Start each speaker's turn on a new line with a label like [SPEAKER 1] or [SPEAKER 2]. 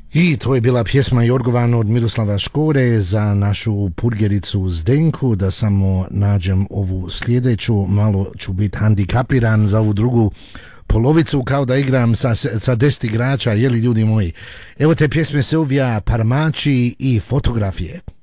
[SPEAKER 1] I to je bila pjesma Jorgovana od Miroslava Škore za našu purgericu Zdenku. Da samo nađem ovu sljedeću, malo ću biti handikapiran za ovu drugu polovicu, kao da igram sa 10 igrača, jeli ljudi moji. Evo te pjesme Silvija Parmači i Fotografije.